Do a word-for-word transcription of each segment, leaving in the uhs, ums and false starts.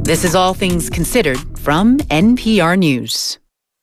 This is All Things Considered from N P R News.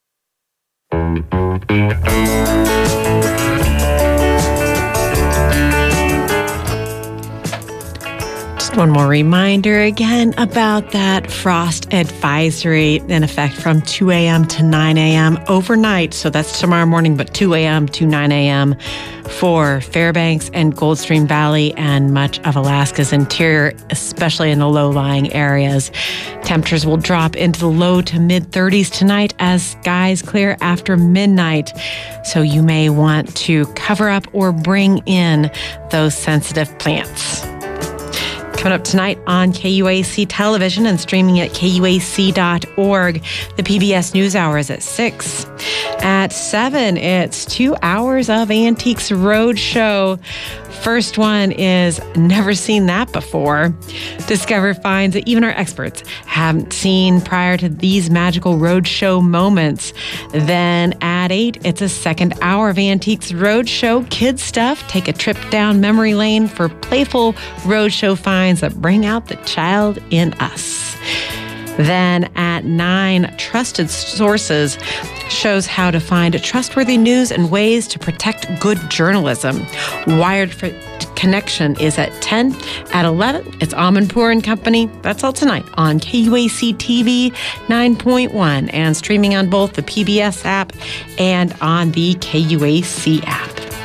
Just one more reminder again about that frost advisory in effect from two a.m. to nine a.m. overnight. So that's tomorrow morning, but two a.m. to nine a.m. for Fairbanks and Goldstream Valley and much of Alaska's interior, especially in the low-lying areas. Temperatures will drop into the low to mid-thirties tonight as skies clear after midnight. So you may want to cover up or bring in those sensitive plants. Coming up tonight on K U A C Television and streaming at K U A C dot org. The P B S NewsHour is at six. At seven, it's two hours of Antiques Roadshow. First one is Never Seen That Before. Discover finds that even our experts haven't seen prior to these magical roadshow moments. Then at eight, it's a second hour of Antiques Roadshow Kids Stuff. Take a trip down memory lane for playful roadshow finds that bring out the child in us. Then at nine, Trusted Sources shows how to find trustworthy news and ways to protect good journalism. Wired for Connection is at ten. At eleven, it's Amanpour and Company. That's all tonight on K U A C T V nine point one and streaming on both the P B S app and on the K U A C app.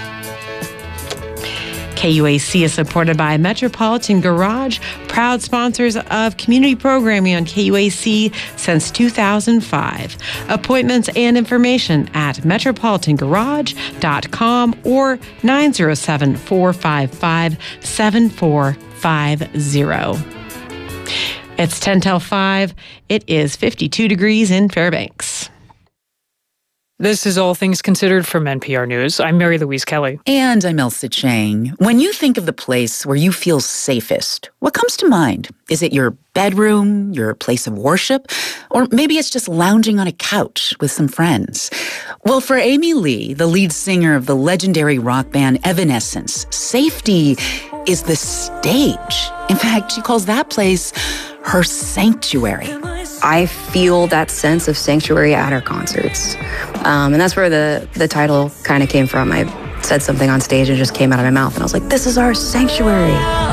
K U A C is supported by Metropolitan Garage, proud sponsors of community programming on K U A C since two thousand five. Appointments and information at metropolitan garage dot com or nine oh seven, four five five, seven four five zero. It's ten till five. It is fifty-two degrees in Fairbanks. This is All Things Considered from N P R News. I'm Mary Louise Kelly. And I'm Elsa Chang. When you think of the place where you feel safest, what comes to mind? Is it your bedroom, your place of worship? Or maybe it's just lounging on a couch with some friends? Well, for Amy Lee, the lead singer of the legendary rock band Evanescence, safety is the stage. In fact, she calls that place her sanctuary. I feel that sense of sanctuary at her concerts. Um, and that's where the, the title kind of came from. I said something on stage and it just came out of my mouth. And I was like, this is our sanctuary.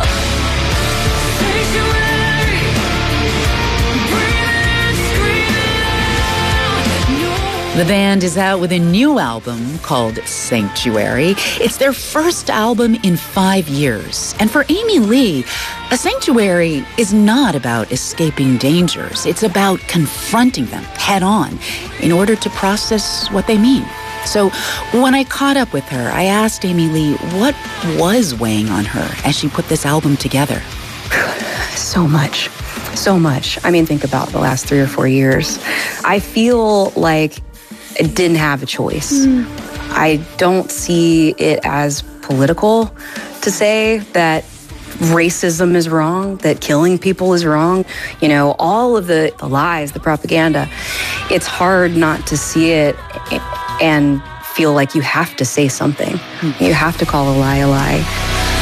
The band is out with a new album called Sanctuary. It's their first album in five years. And for Amy Lee, a sanctuary is not about escaping dangers. It's about confronting them head on in order to process what they mean. So when I caught up with her, I asked Amy Lee what was weighing on her as she put this album together. So much. So much. I mean, think about the last three or four years. I feel like I didn't have a choice. Mm. I don't see it as political to say that racism is wrong, that killing people is wrong. You know, all of the, the lies, the propaganda. It's hard not to see it and feel like you have to say something. Mm. You have to call a lie a lie.